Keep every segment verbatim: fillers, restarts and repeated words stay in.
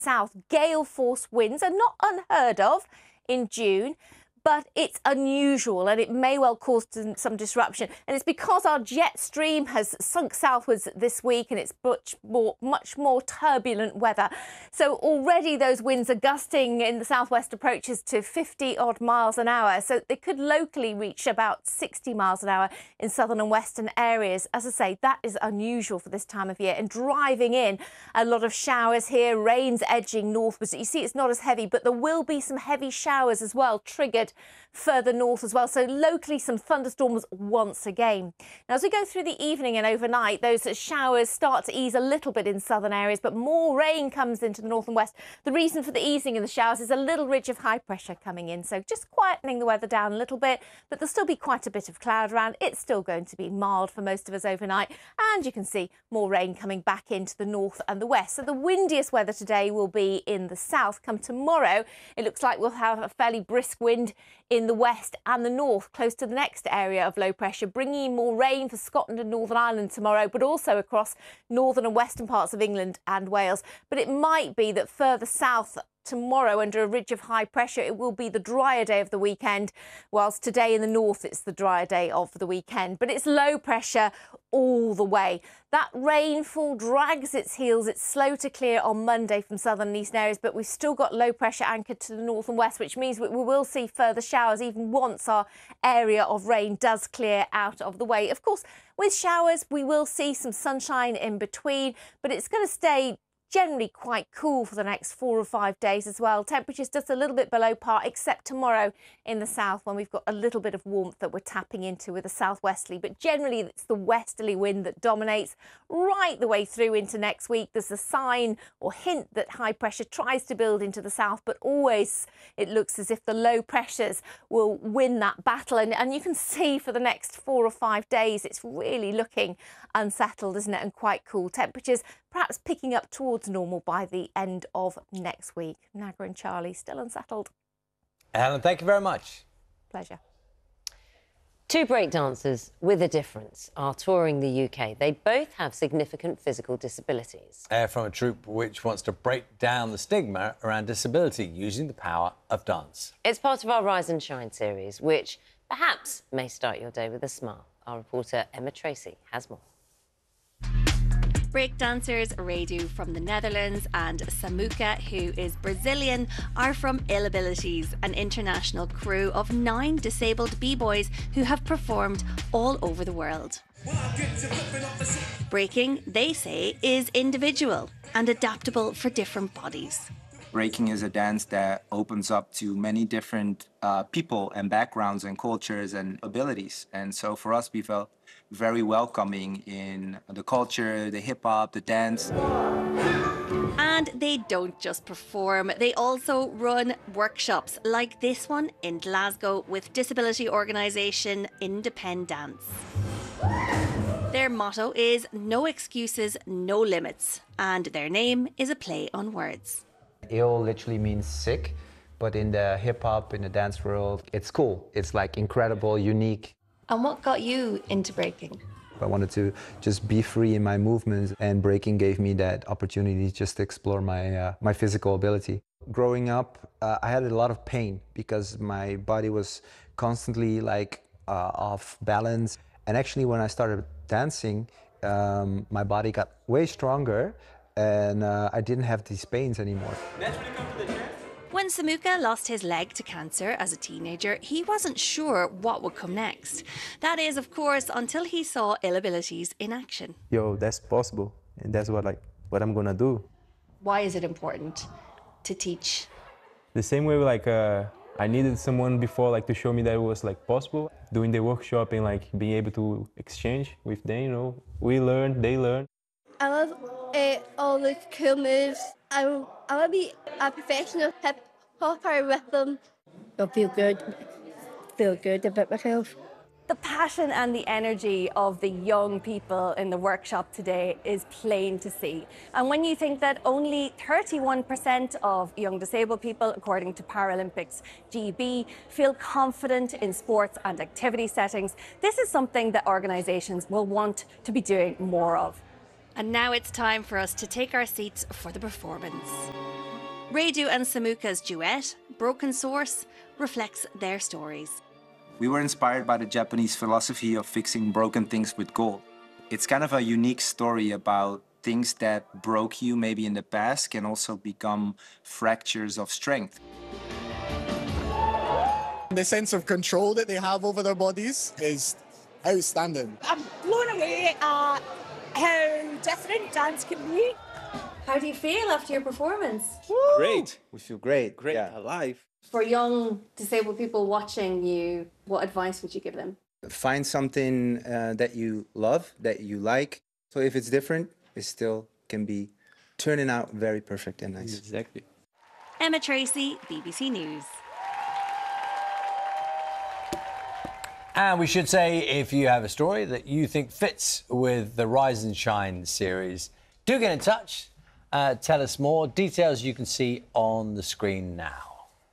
south. Gale force winds are not unheard of in June, but it's unusual and it may well cause some disruption. And it's because our jet stream has sunk southwards this week and it's much more, much more turbulent weather. So already those winds are gusting in the southwest approaches to fifty odd miles an hour. So they could locally reach about sixty miles an hour in southern and western areas. As I say, that is unusual for this time of year and driving in a lot of showers here. Rain's edging northwards. You see, it's not as heavy, but there will be some heavy showers as well, triggered further north as well. So locally some thunderstorms once again. Now as we go through the evening and overnight, those showers start to ease a little bit in southern areas, but more rain comes into the north and west. The reason for the easing in the showers is a little ridge of high pressure coming in, so just quietening the weather down a little bit, but there'll still be quite a bit of cloud around. It's still going to be mild for most of us overnight, and you can see more rain coming back into the north and the west. So the windiest weather today will be in the south. Come tomorrow, it looks like we'll have a fairly brisk wind in the west and the north, close to the next area of low pressure, bringing in more rain for Scotland and Northern Ireland tomorrow, but also across northern and western parts of England and Wales. But it might be that further south tomorrow, under a ridge of high pressure, it will be the drier day of the weekend, whilst today in the north it's the drier day of the weekend. But it's low pressure all the way. That rainfall drags its heels. It's slow to clear on Monday from southern and eastern areas, but we've still got low pressure anchored to the north and west, which means we will see further showers even once our area of rain does clear out of the way. Of course, with showers, we will see some sunshine in between, but it's going to stay generally quite cool for the next four or five days as well. Temperatures just a little bit below par, except tomorrow in the south when we've got a little bit of warmth that we're tapping into with a southwesterly. But generally it's the westerly wind that dominates right the way through into next week. There's a sign or hint that high pressure tries to build into the south, but always it looks as if the low pressures will win that battle. And, and you can see for the next four or five days, it's really looking unsettled, isn't it? And quite cool. Temperatures perhaps picking up towards normal by the end of next week. Nagra and Charlie still unsettled. Helen, thank you very much. Pleasure. Two breakdancers with a difference are touring the U K. They both have significant physical disabilities. Uh, from a troupe which wants to break down the stigma around disability using the power of dance. It's part of our Rise and Shine series, which perhaps may start your day with a smile. Our reporter Emma Tracy has more. Breakdancers Radu from the Netherlands and Samuka, who is Brazilian, are from Illabilities, an international crew of nine disabled b-boys who have performed all over the world. Breaking, they say, is individual and adaptable for different bodies. Breaking is a dance that opens up to many different uh, people and backgrounds and cultures and abilities. And so for us, we felt very welcoming in the culture, the hip-hop, the dance. And they don't just perform, they also run workshops like this one in Glasgow with disability organisation Independance. Their motto is no excuses, no limits, and their name is a play on words. Ill literally means sick, but in the hip-hop, in the dance world, it's cool. It's like incredible, unique. And what got you into breaking? I wanted to just be free in my movements, and breaking gave me that opportunity just to explore my, uh, my physical ability. Growing up, uh, I had a lot of pain because my body was constantly like uh, off balance. And actually when I started dancing, um, my body got way stronger and uh, I didn't have these pains anymore. When Samuka lost his leg to cancer as a teenager, he wasn't sure what would come next. That is, of course, until he saw Illabilities in action. Yo, that's possible, and that's what like what I'm gonna do. Why is it important to teach? The same way, like uh, I needed someone before, like to show me that it was like possible. Doing the workshop and like being able to exchange with them, you know, we learn, they learn. I love uh, all the cool moves. I, I want to be a professional hip hopper with them. I feel good, feel good about myself. The passion and the energy of the young people in the workshop today is plain to see. And when you think that only thirty-one percent of young disabled people, according to Paralympics G B, feel confident in sports and activity settings, this is something that organisations will want to be doing more of. And now it's time for us to take our seats for the performance. Radu and Samuka's duet, Broken Source, reflects their stories. We were inspired by the Japanese philosophy of fixing broken things with gold. It's kind of a unique story about things that broke you maybe in the past can also become fractures of strength. The sense of control that they have over their bodies is outstanding. I'm blown away at how different dance can be. How do you feel after your performance? Great. We feel great. Great. Yeah. Alive. For young disabled people watching you, what advice would you give them? Find something uh, that you love, that you like. So if it's different, it still can be turning out very perfect and nice. Exactly. Emma Tracy, B B C News. And we should say, if you have a story that you think fits with the Rise and Shine series, do get in touch. Uh, tell us more. Details you can see on the screen now.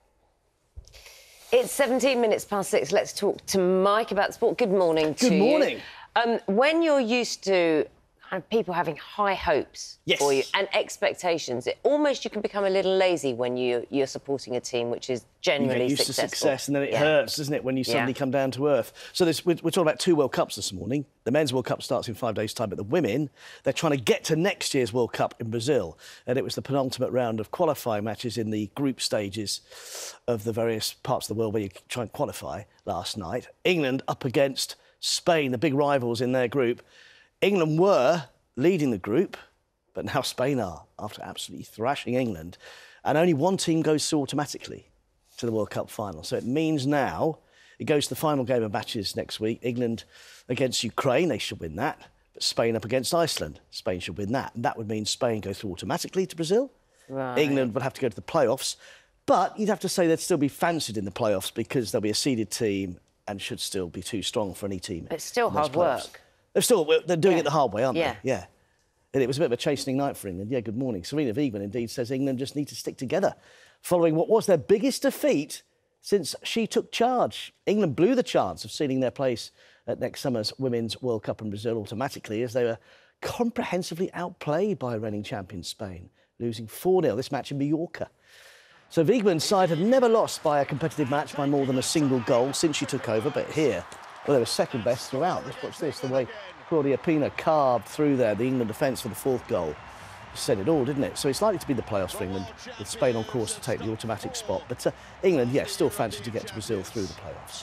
It's seventeen minutes past six. Let's talk to Mike about sport. Good morning to Good you. morning. Um, when you're used to kind of people having high hopes Yes. for you and expectations, it almost you can become a little lazy when you, you're supporting a team which is You generally get used successful. to success and then it Yeah. hurts, doesn't it, when you suddenly Yeah. come down to earth. So this, we're, we're talking about two World Cups this morning. The Men's World Cup starts in five days' time, but the women, they're trying to get to next year's World Cup in Brazil. And it was the penultimate round of qualifying matches in the group stages of the various parts of the world where you try and qualify last night. England up against Spain, the big rivals in their group. England were leading the group, but now Spain are, after absolutely thrashing England. And only one team goes through automatically to the World Cup final. So it means now it goes to the final game of matches next week. England against Ukraine, they should win that. But Spain up against Iceland, Spain should win that. And that would mean Spain go through automatically to Brazil. Right. England would have to go to the playoffs. But you'd have to say they'd still be fancied in the playoffs because they'll be a seeded team and should still be too strong for any team. It's still in those hard playoffs. work. They're still they're doing Yeah. it the hard way, aren't Yeah. they? Yeah. And it was a bit of a chastening night for England. Yeah, good morning. Serena Wiegman indeed says England just need to stick together following what was their biggest defeat since she took charge. England blew the chance of sealing their place at next summer's Women's World Cup in Brazil automatically as they were comprehensively outplayed by reigning champion Spain, losing four nil this match in Mallorca. So Wiegman's side had never lost by a competitive match by more than a single goal since she took over, but here, well, they were second best throughout. Let's watch this, the way Claudia Pina carved through there, the England defence for the fourth goal. Said it all, didn't it? So it's likely to be the playoffs for England, with Spain on course to take the automatic spot. But uh, England, yes, still fancy to get to Brazil through the playoffs.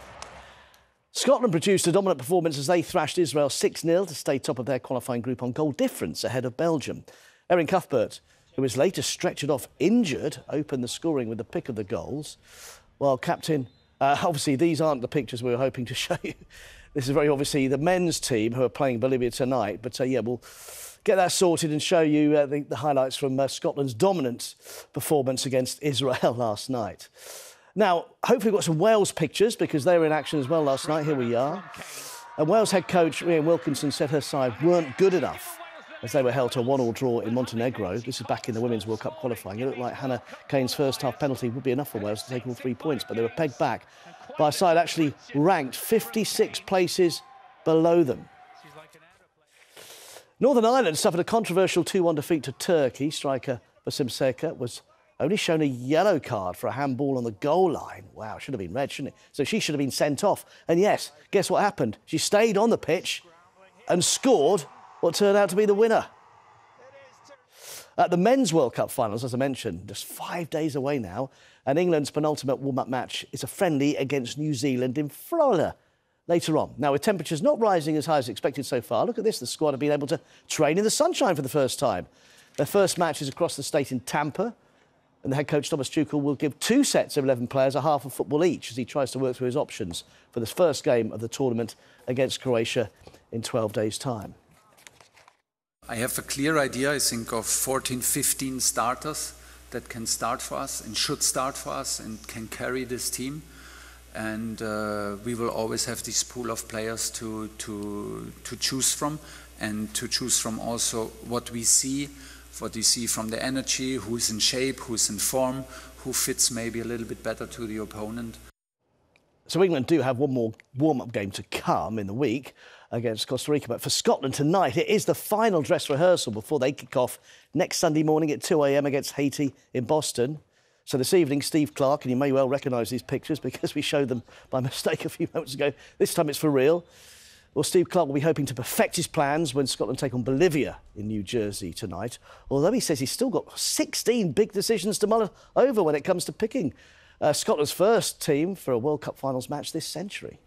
Scotland produced a dominant performance as they thrashed Israel six nil to stay top of their qualifying group on goal difference ahead of Belgium. Erin Cuthbert, who was later stretchered off injured, opened the scoring with the pick of the goals, while captain... Uh, obviously, these aren't the pictures we were hoping to show you. This is very obviously the men's team who are playing Bolivia tonight. But, uh, yeah, we'll get that sorted and show you uh, the, the highlights from uh, Scotland's dominant performance against Israel last night. Now, hopefully we've got some Wales pictures because they were in action as well last night. Here we are. And Wales head coach Ian Wilkinson said her side weren't good enough as they were held to a one all draw in Montenegro. This is back in the Women's World Cup qualifying. It looked like Hannah Kane's first half penalty would be enough for Wales to take all three points, but they were pegged back by a side actually ranked fifty-six places below them. Northern Ireland suffered a controversial two one defeat to Turkey. Striker Basim Seka was only shown a yellow card for a handball on the goal line. Wow, should have been red, shouldn't it? So she should have been sent off. And yes, guess what happened? She stayed on the pitch and scored what turned out to be the winner. At the Men's World Cup finals, as I mentioned, just five days away now, and England's penultimate warm-up match is a friendly against New Zealand in Florida later on. Now, with temperatures not rising as high as expected so far, look at this, the squad have been able to train in the sunshine for the first time. Their first match is across the state in Tampa, and the head coach, Thomas Tuchel, will give two sets of eleven players a half of football each as he tries to work through his options for this first game of the tournament against Croatia in twelve days' time. I have a clear idea, I think, of fourteen, fifteen starters that can start for us and should start for us and can carry this team. And uh, we will always have this pool of players to, to, to choose from, and to choose from also what we see, what we see from the energy, who's in shape, who's in form, who fits maybe a little bit better to the opponent. So England do have one more warm-up game to come in the week. against Costa Rica. But for Scotland tonight, it is the final dress rehearsal before they kick off next Sunday morning at two a m against Haiti in Boston. So this evening, Steve Clarke, and you may well recognise these pictures because we showed them by mistake a few moments ago. This time it's for real. Well, Steve Clarke will be hoping to perfect his plans when Scotland take on Bolivia in New Jersey tonight, although he says he's still got sixteen big decisions to mull over when it comes to picking uh, Scotland's first team for a World Cup finals match this century.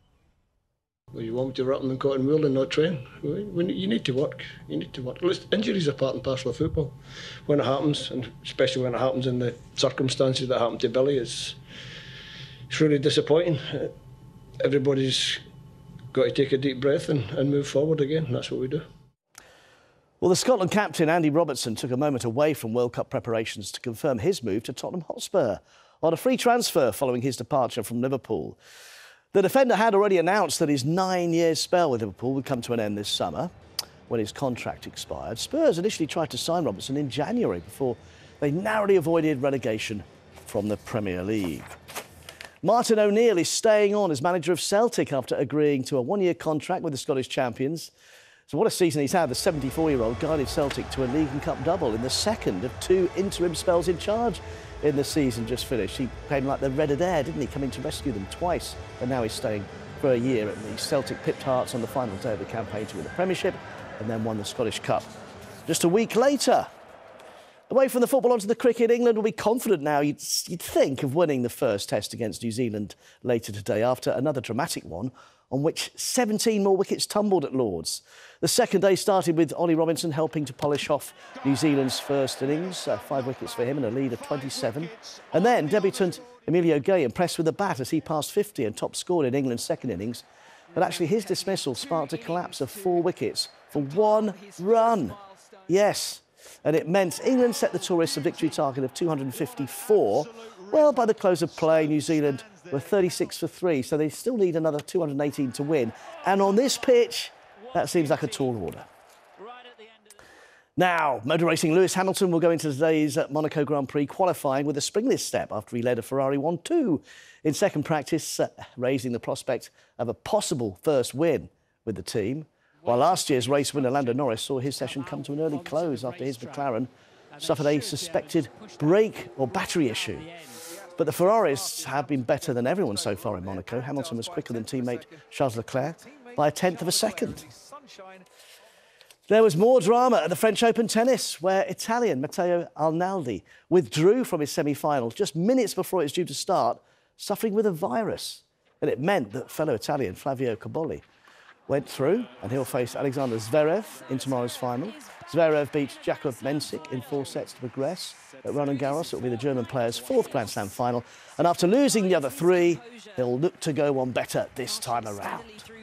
Well, you want me to rot in the cotton wool and not train? When you need to work, you need to work. Listen, injuries are part and parcel of football. When it happens, and especially when it happens in the circumstances that happened to Billy, it's, it's really disappointing. Everybody's got to take a deep breath and, and move forward again. That's what we do. Well, the Scotland captain, Andy Robertson, took a moment away from World Cup preparations to confirm his move to Tottenham Hotspur on a free transfer following his departure from Liverpool. The defender had already announced that his nine-year spell with Liverpool would come to an end this summer when his contract expired. Spurs initially tried to sign Robertson in January before they narrowly avoided relegation from the Premier League. Martin O'Neill is staying on as manager of Celtic after agreeing to a one-year contract with the Scottish champions. So what a season he's had. The seventy-four-year-old guided Celtic to a League and Cup double in the second of two interim spells in charge in the season just finished. He came like the Red Adair, didn't he, coming to rescue them twice. And now he's staying for a year at the Celtic pipped Hearts on the final day of the campaign to win the Premiership and then won the Scottish Cup. Just a week later, away from the football onto the cricket, England will be confident now, you'd, you'd think, of winning the first test against New Zealand later today after another dramatic one on which seventeen more wickets tumbled at Lord's. The second day started with Ollie Robinson helping to polish off New Zealand's first innings, uh, five wickets for him and a lead of twenty-seven. And then debutant Emilio Gay impressed with the bat as he passed fifty and top scored in England's second innings. But actually his dismissal sparked a collapse of four wickets for one run. Yes. And it meant England set the tourists a victory target of two hundred fifty-four. Well, by the close of play, New Zealand were thirty-six for three, so they still need another two hundred eighteen to win. And on this pitch, that seems like a tall order. Now, motor racing Lewis Hamilton will go into today's Monaco Grand Prix qualifying with a springless step after he led a Ferrari one two in second practice, uh, raising the prospect of a possible first win with the team. While last year's race winner Lando Norris saw his session come to an early close after his McLaren suffered a suspected brake or battery issue. But the Ferraris have been better than everyone so far in Monaco. Hamilton was quicker than teammate Charles Leclerc by a tenth of a second. There was more drama at the French Open tennis, where Italian Matteo Arnaldi withdrew from his semi-final just minutes before it was due to start, suffering with a virus. And it meant that fellow Italian Flavio Cobolli went through, and he'll face Alexander Zverev in tomorrow's final. Zverev beat Jakub Mensik in four sets to progress at Roland Garros. It will be the German player's fourth Grand Slam final. And after losing the other three, he'll look to go on better this time around.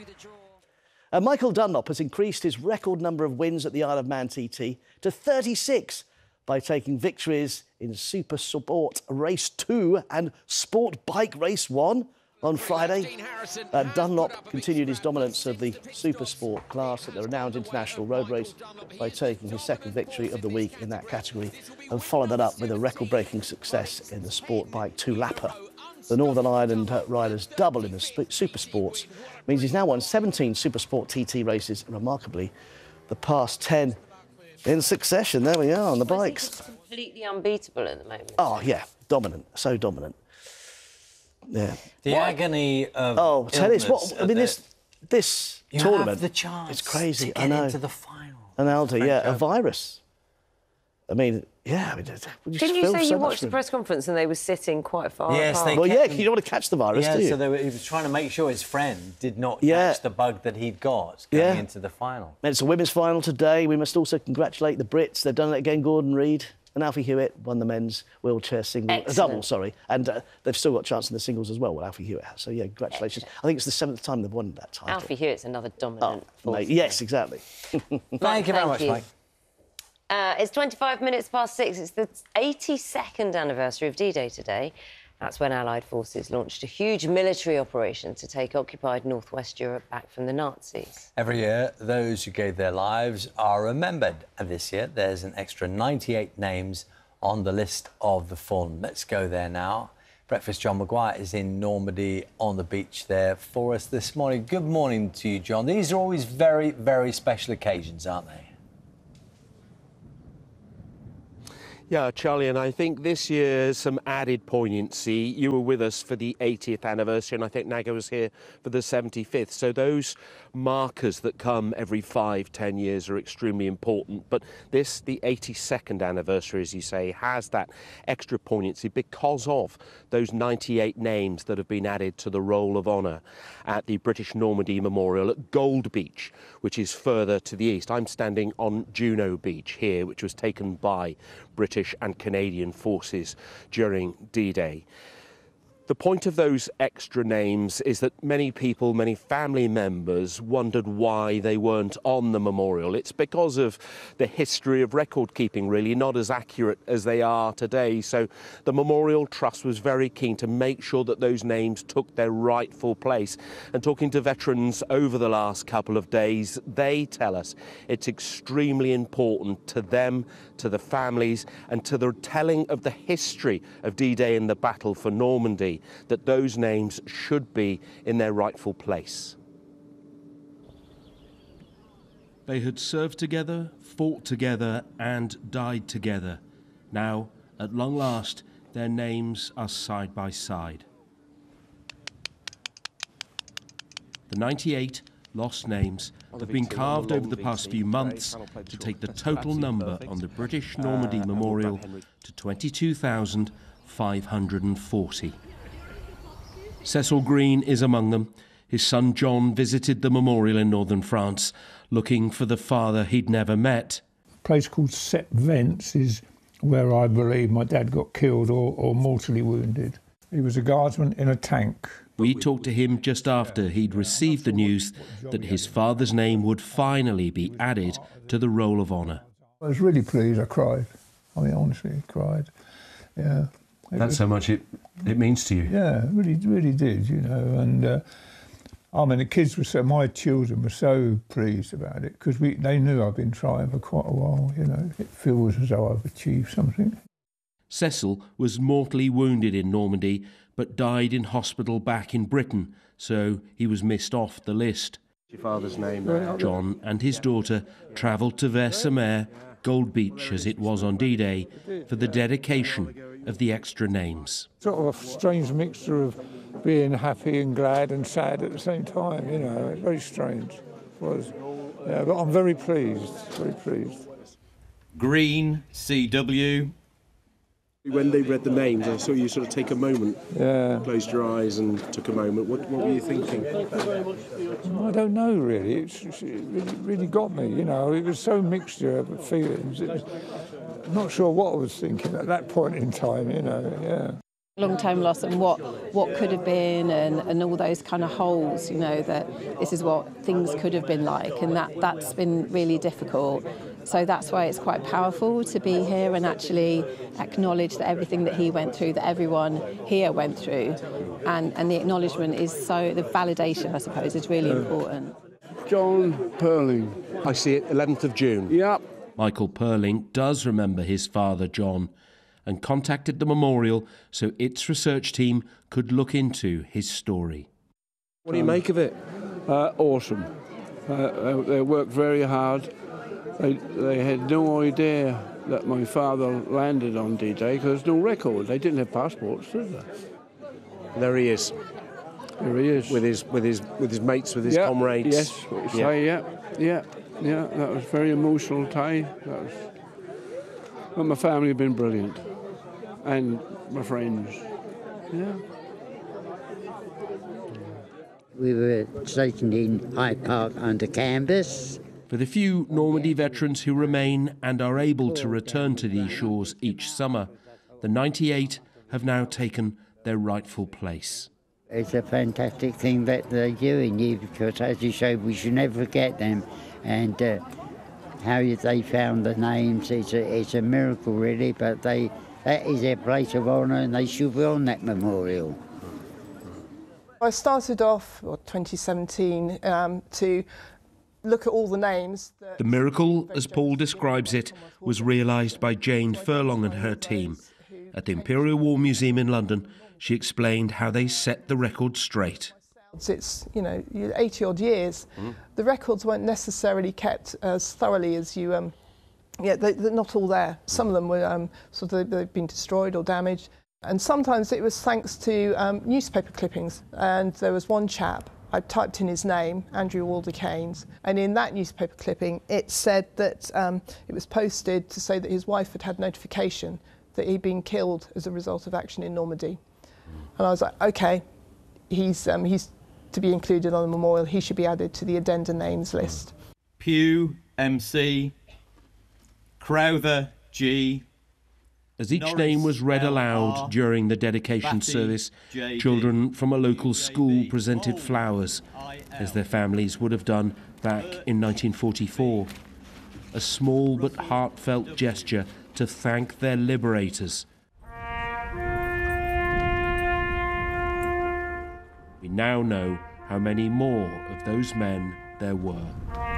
And Michael Dunlop has increased his record number of wins at the Isle of Man T T to thirty-six by taking victories in Super Sport Race two and Sport Bike Race one. On Friday, uh, Dunlop continued his dominance of the Super Sport class at the renowned International Road Race by taking his second victory of the week in that category and followed that up with a record-breaking success in the Sport Bike two-lapper. The Northern Ireland uh, riders double in the Super Sports, means he's now won seventeen Super Sport T T races, remarkably the past ten in succession. There we are on the bikes. Completely unbeatable at the moment. Oh, yeah, dominant, so dominant. Yeah. The what? agony of oh tennis. What I mean, this this you tournament. Have the chance it's crazy. to get I know. into the final. Arnaldi, yeah, a virus. I mean, yeah. I mean, Didn't you say you watched the press conference and they were sitting quite far yes, apart? They well, yeah, him, you don't want to catch the virus, yeah, do you? so they were, he was trying to make sure his friend did not yeah. catch the bug that he'd got going yeah. into the final. And it's a women's final today. We must also congratulate the Brits. They've done it again. Gordon Reid and Alfie Hewitt won the men's wheelchair single, uh, double, sorry. And uh, they've still got a chance in the singles as well, what Alfie Hewitt has. So, yeah, congratulations. Excellent. I think it's the seventh time they've won that title. Alfie Hewitt's another dominant oh, mate, yes, exactly. Thank you very Thank much, you. Mike. Uh, it's twenty-five minutes past six. It's the eighty-second anniversary of D-Day today. That's when Allied forces launched a huge military operation to take occupied northwest Europe back from the Nazis. Every year, those who gave their lives are remembered. And this year, there's an extra ninety-eight names on the list of the fallen. Let's go there now. Breakfast John Maguire is in Normandy on the beach there for us this morning. Good morning to you, John. These are always very, very special occasions, aren't they? Yeah, Charlie, and I think this year some added poignancy. You were with us for the eightieth anniversary, and I think Naga was here for the seventy-fifth. So those markers that come every five, ten years are extremely important. But this, the eighty-second anniversary, as you say, has that extra poignancy because of those ninety-eight names that have been added to the Roll of Honour at the British Normandy Memorial at Gold Beach, which is further to the east. I'm standing on Juno Beach here, which was taken by British and Canadian forces during D-Day. The point of those extra names is that many people, many family members wondered why they weren't on the memorial. It's because of the history of record keeping, really, not as accurate as they are today. So the Memorial Trust was very keen to make sure that those names took their rightful place. And talking to veterans over the last couple of days, they tell us it's extremely important to them, to the families, and to the telling of the history of D-Day and the battle for Normandy, that those names should be in their rightful place. They had served together, fought together, and died together. Now, at long last, their names are side by side. The ninety-eight lost names have been carved over the past few months to take the total number on the British Normandy Memorial to twenty-two thousand five hundred forty. Cecil Green is among them. His son John visited the memorial in northern France, looking for the father he'd never met. A place called Sept Vents is where I believe my dad got killed or, or mortally wounded. He was a guardsman in a tank. We talked to him just after he'd received the news that his father's name would finally be added to the Roll of Honour. I was really pleased. I cried. I mean, honestly, I cried. Yeah. That's how much it, it means to you. Yeah, it really, really did, you know. And uh, I mean, the kids were so, my children were so pleased about it because we they knew I'd been trying for quite a while, you know. It feels as though I've achieved something. Cecil was mortally wounded in Normandy, but died in hospital back in Britain, so he was missed off the list. Your father's name now. John and his daughter travelled to Vers-sur-Mer, Gold Beach as it was on D-Day, for the dedication of the extra names. Sort of a strange mixture of being happy and glad and sad at the same time, you know. It's very strange. It was. Yeah, but I'm very pleased, very pleased. Green, C W. When they read the names, I saw you sort of take a moment, yeah. closed your eyes and took a moment. What, what were you thinking? I don't know, really. It's, it's, it really, really got me, you know. It was so mixture of feelings. It was, I'm not sure what I was thinking at that point in time, you know, yeah. Long-term loss and what, what could have been and, and all those kind of holes, you know, that this is what things could have been like, and that, that's been really difficult. So that's why it's quite powerful to be here and actually acknowledge that everything that he went through, that everyone here went through, and, and the acknowledgement is so, the validation, I suppose, is really important. John Perling. I see it, eleventh of June. Yep. Michael Perling does remember his father, John, and contacted the memorial so its research team could look into his story. What do you um, make of it? Uh, awesome. Uh, they worked very hard. They, they had no idea that my father landed on D-Day because there's no record. They didn't have passports, did they? There he is. There he is. With his with his with his mates, with his yeah, comrades. Yes, what you say, yeah, yeah, yeah. That was a very emotional day. That was. But my family have been brilliant, and my friends. Yeah. We were stationed in Hyde Park under canvas. For the few Normandy veterans who remain and are able to return to these shores each summer, the ninety-eight have now taken their rightful place. It's a fantastic thing that they're doing here because, as you say, we should never forget them. And uh, how they found the names, it's a, it's a miracle, really, but they that is their place of honour and they should be on that memorial. I started off, well, twenty seventeen, um, to look at all the names. The miracle, as Paul describes it, was realised by Jane Furlong and her team. At the Imperial War Museum in London, she explained how they set the record straight. It's, you know, eighty odd years. Mm. The records weren't necessarily kept as thoroughly as you, um, yeah, they, they're not all there. Some of them were um, sort of, they've been destroyed or damaged. And sometimes it was thanks to um, newspaper clippings. And there was one chap, I typed in his name, Andrew Walder Keynes, and in that newspaper clipping it said that um, it was posted to say that his wife had had notification that he'd been killed as a result of action in Normandy. And I was like, okay, he's, um, he's to be included on the memorial, he should be added to the addenda names list. Pugh, M C, Crowther, G. As each Norris, name was read L, aloud R, during the dedication Batty, service, J D, children from a local school J B, presented O, flowers, I, L. as their families would have done back in nineteen forty-four. A small but heartfelt gesture to thank their liberators. We now know how many more of those men there were.